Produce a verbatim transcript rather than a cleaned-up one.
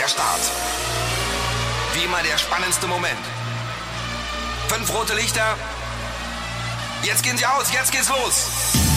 der Start. Wie immer der spannendste Moment. Fünf rote Lichter. Jetzt gehen sie aus, jetzt geht's los.